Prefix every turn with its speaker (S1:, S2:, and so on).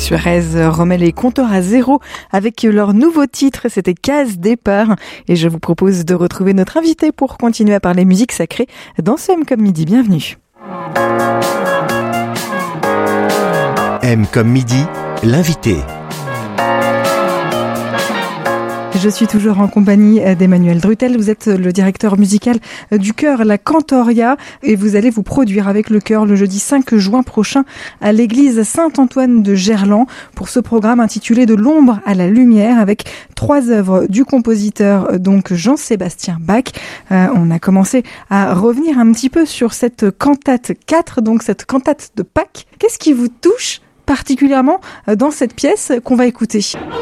S1: Suarez remet les compteurs à zéro avec leur nouveau titre, c'était Case Départ. Et je vous propose de retrouver notre invité pour continuer à parler musique sacrée dans ce M comme Midi. Bienvenue.
S2: M comme Midi, l'invité.
S1: Je suis toujours en compagnie d'Emmanuel Drutel. Vous êtes le directeur musical du chœur La Cantoria et vous allez vous produire avec le chœur le jeudi 5 juin prochain à l'église Saint-Antoine de Gerland pour ce programme intitulé De l'ombre à la lumière avec 3 œuvres du compositeur donc Jean-Sébastien Bach. On a commencé à revenir un petit peu sur cette cantate 4, donc cette cantate de Pâques. Qu'est-ce qui vous touche particulièrement dans cette pièce qu'on va écouter ?